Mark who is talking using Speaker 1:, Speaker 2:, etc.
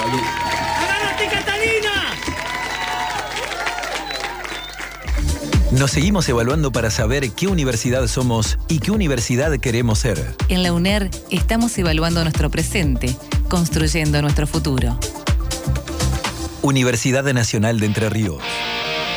Speaker 1: ¡Agárrate, Catalina!
Speaker 2: Nos seguimos evaluando para saber qué universidad somos y qué universidad queremos ser.
Speaker 3: En la UNER estamos evaluando nuestro presente, construyendo nuestro futuro.
Speaker 2: Universidad Nacional de Entre Ríos.